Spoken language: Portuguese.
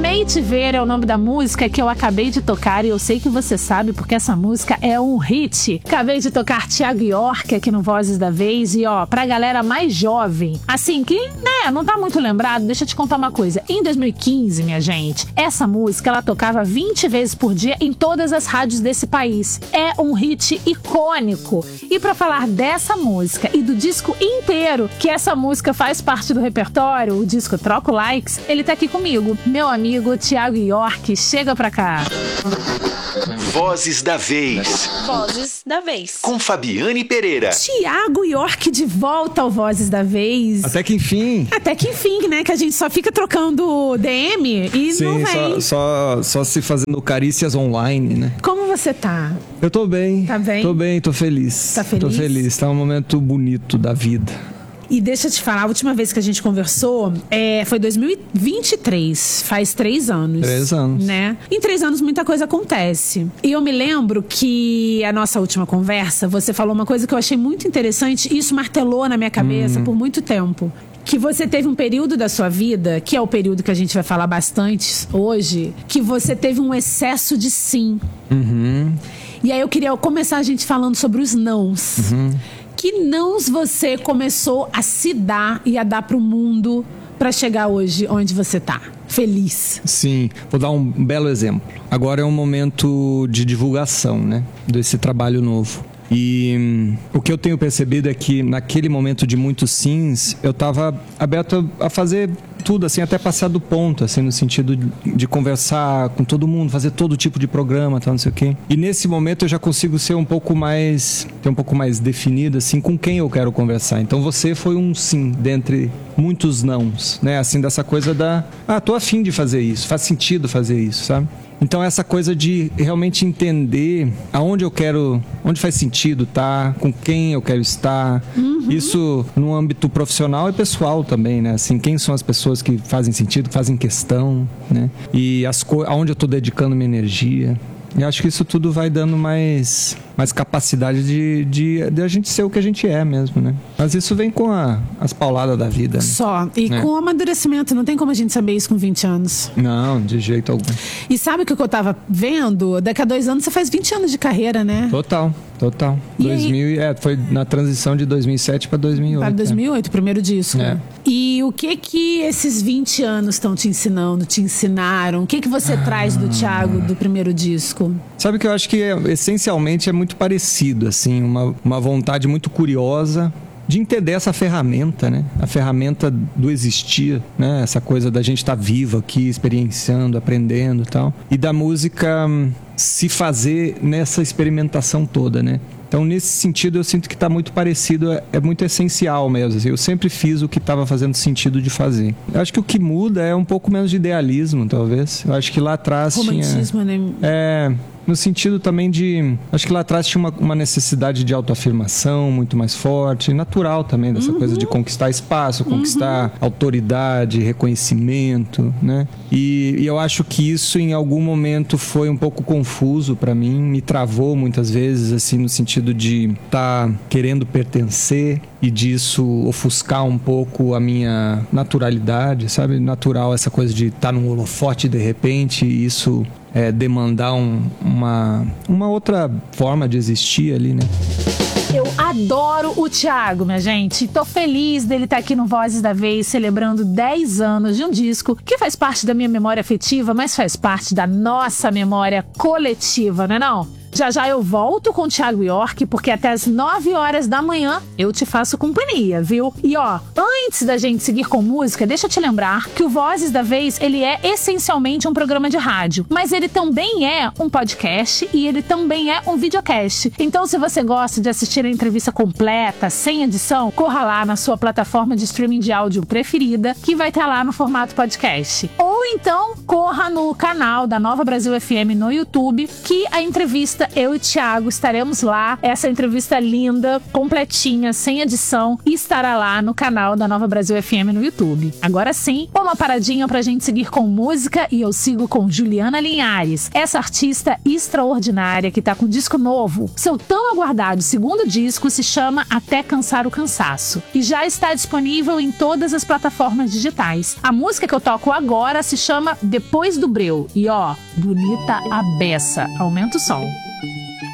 Amei Te Ver é o nome da música que eu acabei de tocar e eu sei que você sabe porque essa música é um hit. Acabei de tocar Thiago York aqui no Vozes da Vez e pra galera mais jovem, assim que, não tá muito lembrado, deixa eu te contar uma coisa. Em 2015, minha gente, essa música ela tocava 20 vezes por dia em todas as rádios desse país. É um hit icônico. E pra falar dessa música e do disco inteiro que essa música faz parte do repertório, o disco Troco Likes, ele tá aqui comigo. Meu amigo Thiago York, chega pra cá. Vozes da Vez. Vozes da Vez. Com Fabiane Pereira. Thiago York de volta ao Vozes da Vez. Até que enfim. Até que enfim, né? Que a gente só fica trocando DM e Sim, não vem. Só se fazendo carícias online, né? Como você tá? Eu tô bem. Tá bem? Tô bem, tô feliz. Tá feliz? Tô feliz. Tá um momento bonito da vida. E deixa eu te falar, a última vez que a gente conversou foi 2023, faz 3 anos. 3 anos. Né? Em 3 anos muita coisa acontece. E eu me lembro que a nossa última conversa, você falou uma coisa que eu achei muito interessante e isso martelou na minha cabeça por muito tempo. Que você teve um período da sua vida, que é o período que a gente vai falar bastante hoje, que você teve um excesso de sim. Uhum. E aí eu queria começar a gente falando sobre os nãos. Uhum. Que nãos você começou a se dar e a dar pro mundo pra chegar hoje onde você tá? Feliz. Sim, vou dar um belo exemplo. Agora é um momento de divulgação, né? Desse trabalho novo. E o que eu tenho percebido é que naquele momento de muitos sims, eu estava aberto a fazer tudo, assim, até passar do ponto, assim, no sentido de conversar com todo mundo, fazer todo tipo de programa, tal, não sei o quê. E nesse momento eu já consigo ser ter um pouco mais definido, assim, com quem eu quero conversar. Então você foi um sim, dentre muitos nãos, né? Assim, dessa coisa tô a fim de fazer isso, faz sentido fazer isso, sabe? Então essa coisa de realmente entender onde faz sentido estar, com quem eu quero estar, isso no âmbito profissional e pessoal também, né? Assim, quem são as pessoas que fazem sentido, que fazem questão, né? E aonde eu estou dedicando minha energia. E acho que isso tudo vai dando mais capacidade de a gente ser o que a gente é mesmo, né? Mas isso vem com as pauladas da vida, né? Só. E com o amadurecimento. Não tem como a gente saber isso com 20 anos. Não, de jeito algum. E sabe o que eu tava vendo? Daqui a 2 anos você faz 20 anos de carreira, né? Total. E foi na transição de 2007 para 2008. Para 2008, o primeiro disco. É. E o que esses 20 anos estão te ensinando, te ensinaram? O que você traz do Thiago do primeiro disco? Sabe que eu acho que essencialmente é muito parecido, assim, uma vontade muito curiosa de entender essa ferramenta, né? A ferramenta do existir, né? Essa coisa da gente estar vivo aqui, experienciando, aprendendo e tal. E da música se fazer nessa experimentação toda, né? Então, nesse sentido, eu sinto que está muito parecido, é muito essencial mesmo. Assim, eu sempre fiz o que estava fazendo sentido de fazer. Eu acho que o que muda é um pouco menos de idealismo, talvez. Eu acho que lá atrás romantismo, né? No sentido também de... Acho que lá atrás tinha uma necessidade de autoafirmação muito mais forte, natural também, dessa coisa de conquistar espaço, conquistar autoridade, reconhecimento, né? E eu acho que isso em algum momento foi um pouco confuso para mim, me travou muitas vezes, assim, no sentido de estar querendo pertencer e disso ofuscar um pouco a minha naturalidade, sabe? Natural, essa coisa de estar num holofote de repente e isso... demandar uma outra forma de existir ali, né? Eu adoro o Thiago, minha gente. Tô feliz dele estar aqui no Vozes da Vez, celebrando 10 anos de um disco que faz parte da minha memória afetiva, mas faz parte da nossa memória coletiva, não é não? Já eu volto com o Thiago York, porque até as 9 horas da manhã eu te faço companhia, viu? E antes da gente seguir com música, deixa eu te lembrar que o Vozes da Vez, ele é essencialmente um programa de rádio, mas ele também é um podcast e ele também é um videocast. Então, se você gosta de assistir a entrevista completa, sem edição, corra lá na sua plataforma de streaming de áudio preferida, que vai estar lá no formato podcast. Ou então, corra no canal da Nova Brasil FM no YouTube, que a entrevista eu e o Thiago estaremos lá. Essa entrevista linda, completinha, sem edição, e estará lá no canal da Nova Brasil FM no YouTube. Agora sim, uma paradinha pra gente seguir com música e eu sigo com Juliana Linhares, essa artista extraordinária que tá com disco novo. Seu tão aguardado segundo disco se chama Até Cansar o Cansaço e já está disponível em todas as plataformas digitais. A música que eu toco agora se chama Depois do Breu. E ó, bonita a beça. Aumenta o som.